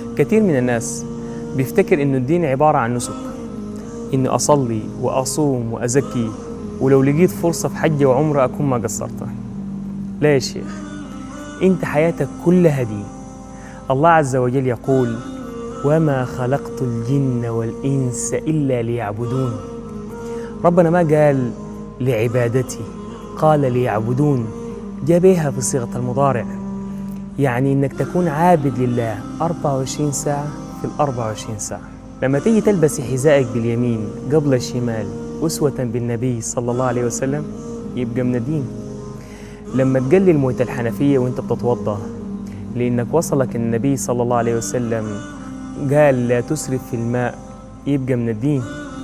كثير من الناس بيفتكر إنه الدين عبارة عن نسك، إنه أصلي وأصوم وأزكي ولو لقيت فرصة في حج وعمرة أكون ما قصرت. لا يا شيخ، أنت حياتك كلها دين. الله عز وجل يقول: وما خلقت الجن والإنس إلا ليعبدون. ربنا ما قال لعبادتي، قال ليعبدون، جابها في صيغة المضارع، يعني إنك تكون عابد لله 24 ساعة في 24 ساعة. لما تيجي تلبس حذائك باليمين قبل الشمال أسوة بالنبي صلى الله عليه وسلم يبقى من الدين. لما تقلل موية الحنفية وانت بتتوضى لأنك وصلك النبي صلى الله عليه وسلم قال لا تسرف في الماء يبقى من الدين.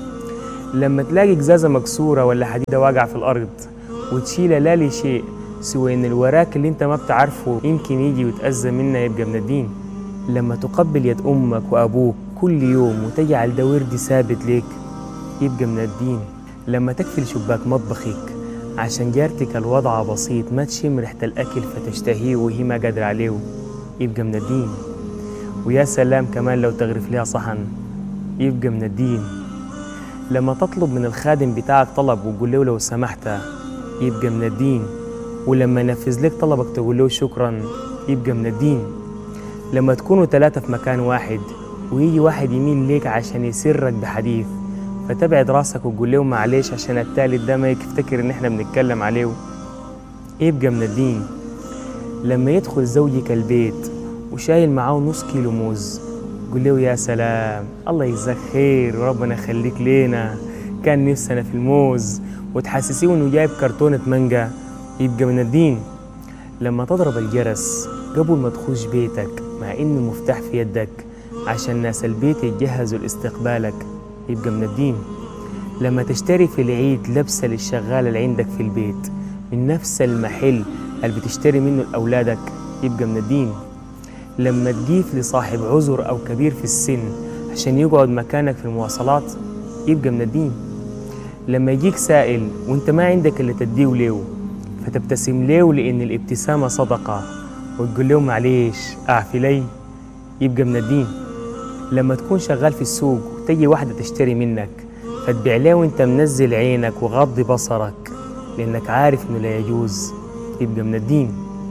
لما تلاقي قزازة مكسورة ولا حديدة واقعة في الأرض وتشيلها لا لشيء سوى إن الوراك اللي انت ما بتعرفه يمكن يجي ويتأذى منها يبقى من الدين. لما تقبل يد أمك وأبوك كل يوم وتجعل ده ورد ثابت ليك يبقى من الدين. لما تقفل شباك مطبخك عشان جارتك الوضع بسيط ما تشم ريحة الأكل فتشتهيه وهي ما قادرة عليه يبقى من الدين. ويا سلام كمان لو تغرف لها صحن يبقى من الدين. لما تطلب من الخادم بتاعك طلب وتقول له لو سمحت يبقى من الدين. ولما ينفذ لك طلبك تقول له شكرا يبقى من الدين. لما تكونوا 3 في مكان واحد ويجي واحد يميل ليك عشان يسرك بحديث فتبعد راسك وتقول له معلش عشان التالت ده ما يفتكر ان احنا بنتكلم عليه يبقى من الدين. لما يدخل زوجك البيت وشايل معاه نص كيلو موز قول له يا سلام الله يجزاك خير وربنا يخليك لينا، كان نفسنا في الموز، وتحسسيه انه جايب كرتونة مانجا يبقى من الدين. لما تضرب الجرس قبل ما تخش بيتك مع ان المفتاح في يدك عشان ناس البيت يجهزوا لاستقبالك يبقى من الدين. لما تشتري في العيد لبسة للشغال اللي عندك في البيت من نفس المحل اللي بتشتري منه لأولادك يبقى من الدين. لما تجيف لصاحب عذر أو كبير في السن عشان يقعد مكانك في المواصلات يبقى من الدين. لما يجيك سائل وانت ما عندك اللي تديه له فتبتسم له لأن الابتسامة صدقة وتقول له معليش أعفي لي يبقى من الدين. لما تكون شغال في السوق وتجي واحدة تشتري منك فتبيع له وانت منزل عينك وغض بصرك لأنك عارف إنه لا يجوز يبقى من الدين.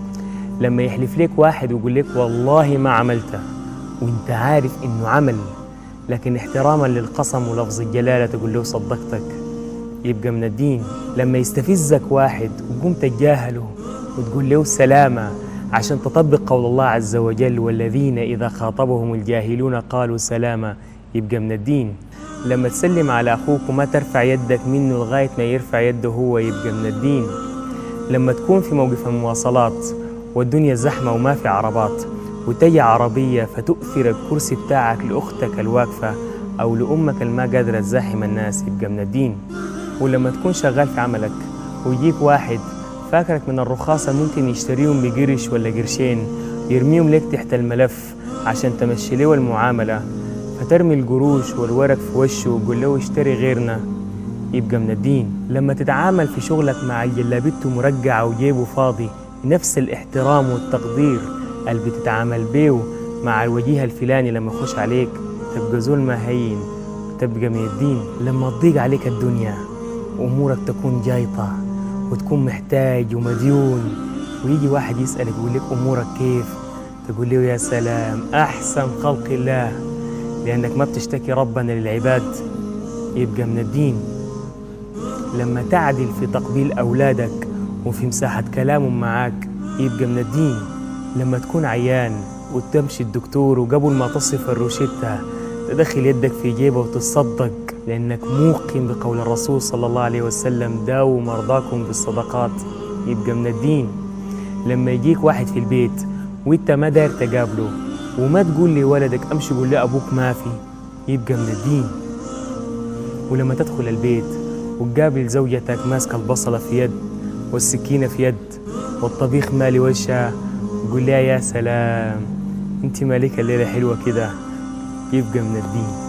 لما يحلف لك واحد ويقول لك والله ما عملته وانت عارف إنه عمل لكن احتراما للقسم ولفظ الجلالة تقول له صدقتك يبقى من الدين. لما يستفزك واحد وقوم تتجاهله وتقول له سلامة عشان تطبق قول الله عز وجل والذين إذا خاطبهم الجاهلون قالوا سلاما يبقى من الدين. لما تسلم على أخوك وما ترفع يدك منه لغاية ما يرفع يده هو يبقى من الدين. لما تكون في موقف المواصلات والدنيا زحمة وما في عربات وتجي عربية فتؤثر الكرسي بتاعك لأختك الواقفة أو لأمك اللي ما قادرة تزاحم الناس يبقى من الدين. ولما تكون شغال في عملك ويجيك واحد فاكرك من الرخاصة ممكن يشتريهم بقرش ولا قرشين يرميهم لك تحت الملف عشان تمشي له المعاملة فترمي القروش والورق في وشه وقول له اشتري غيرنا يبقى من الدين. لما تتعامل في شغلك مع الجلابيته مرقعة وجيبه فاضي نفس الاحترام والتقدير اللي بتتعامل بيه مع الوجيه الفلاني لما يخش عليك تبقى زول ما هين وتبقى من الدين. لما تضيق عليك الدنيا وأمورك تكون جايطة وتكون محتاج ومديون ويجي واحد يسألك يقول لك أمورك كيف تقول له يا سلام أحسن خلق الله لأنك ما بتشتكي ربنا للعباد يبقى من الدين. لما تعدل في تقبيل أولادك وفي مساحة كلامهم معاك يبقى من الدين. لما تكون عيان وتمشي الدكتور وقبل ما تصف الروشتة تدخل يدك في جيبه وتصدق لأنك موقن بقول الرسول صلى الله عليه وسلم داووا مرضاكم بالصدقات يبقى من الدين. لما يجيك واحد في البيت وانت ما داير تقابله وما تقول لي ولدك امشي قول لي ابوك ما في يبقى من الدين. ولما تدخل البيت وتقابل زوجتك ماسكه البصله في يد والسكينه في يد والطبيخ مالي وجهها قول لها يا سلام انت مالك الليله حلوه كده يبقى من الدين.